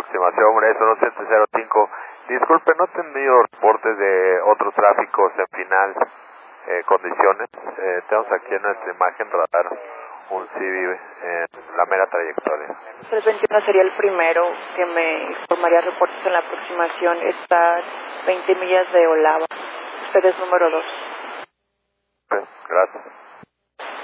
aproximación, hombre, eso no 705. Disculpe, no he tenido reportes de otros tráficos en final condiciones. Tenemos aquí en nuestra imagen radar un Civive en la mera trayectoria. 321 sería el primero que me informaría reportes en la aproximación. Está 20 millas de Olava. Usted es número 2. Gracias.